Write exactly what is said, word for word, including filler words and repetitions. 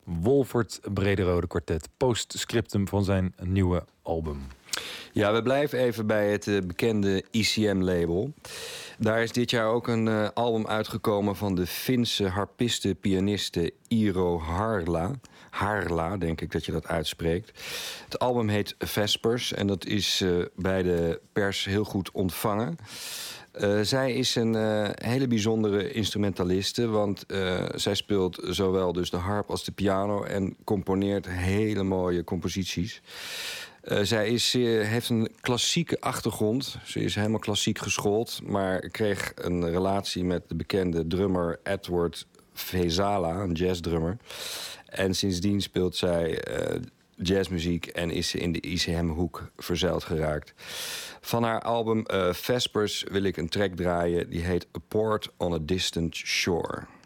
Wolfert Brederode Quartet, postscriptum van zijn nieuwe album. Ja, we blijven even bij het uh, bekende I C M-label. Daar is dit jaar ook een uh, album uitgekomen van de Finse harpiste-pianiste Iiro Harla. Harla, denk ik dat je dat uitspreekt. Het album heet Vespers en dat is uh, bij de pers heel goed ontvangen. Uh, zij is een uh, hele bijzondere instrumentaliste, want uh, zij speelt zowel dus de harp als de piano en componeert hele mooie composities. Uh, zij is, uh, heeft een klassieke achtergrond. Ze is helemaal klassiek geschoold, maar kreeg een relatie met de bekende drummer Edward Vezala, een jazzdrummer. En sindsdien speelt zij uh, jazzmuziek en is ze in de I C M-hoek verzeild geraakt. Van haar album uh, Vespers wil ik een track draaien, die heet A Port on a Distant Shore.